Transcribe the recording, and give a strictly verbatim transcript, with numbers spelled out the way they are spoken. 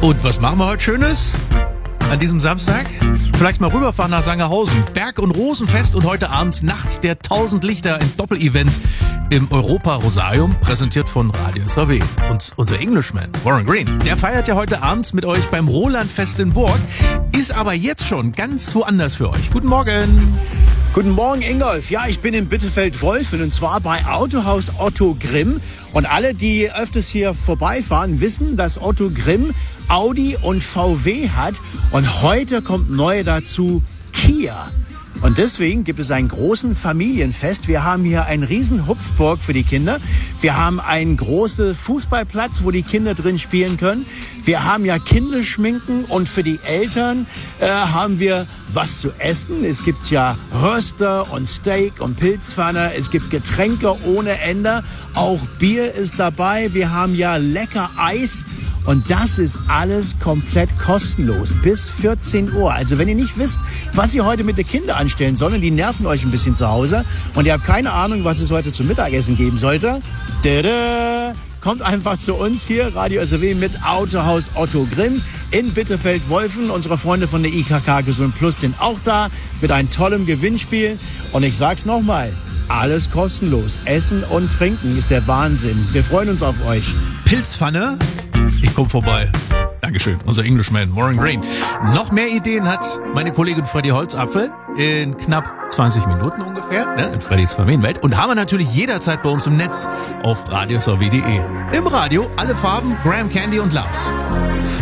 Und was machen wir heute Schönes an diesem Samstag? Vielleicht mal rüberfahren nach Sangerhausen. Berg- und Rosenfest und heute Abend Nacht der tausend Lichter, ein Doppelevent im Europa Rosarium, präsentiert von Radio S A W. Und unser Englishman, Warren Green, der feiert ja heute Abend mit euch beim Rolandfest in Burg, ist aber jetzt schon ganz woanders für euch. Guten Morgen. Guten Morgen, Ingolf. Ja, ich bin in Bitterfeld-Wolfen und zwar bei Autohaus Otto Grimm. Und alle, die öfters hier vorbeifahren, wissen, dass Otto Grimm Audi und V W hat. Und heute kommt neu dazu Kia. Und deswegen gibt es einen großen Familienfest. Wir haben hier einen riesen Hupfburg für die Kinder. Wir haben einen großen Fußballplatz, wo die Kinder drin spielen können. Wir haben ja Kinderschminken und für die Eltern äh, haben wir was zu essen. Es gibt ja Röster und Steak und Pilzpfanne. Es gibt Getränke ohne Ende. Auch Bier ist dabei. Wir haben ja lecker Eis. Und das ist alles komplett kostenlos bis vierzehn Uhr. Also wenn ihr nicht wisst, was ihr heute mit den Kindern anstellen sollt, die nerven euch ein bisschen zu Hause und ihr habt keine Ahnung, was es heute zum Mittagessen geben sollte, tada, kommt einfach zu uns hier, Radio S A W mit Autohaus Otto Grimm in Bitterfeld-Wolfen. Unsere Freunde von der I K K Gesund Plus sind auch da mit einem tollen Gewinnspiel. Und ich sag's nochmal, alles kostenlos. Essen und Trinken ist der Wahnsinn. Wir freuen uns auf euch. Pilzpfanne? Ich komm vorbei. Dankeschön, unser Englishman, Warren Green. Noch mehr Ideen hat meine Kollegin Freddy Holzapfel in knapp zwanzig Minuten ungefähr, ne, in Freddys Familienwelt. Und haben wir natürlich jederzeit bei uns im Netz auf radio s a w punkt d e. Im Radio alle Farben, Graham Candy und Lars.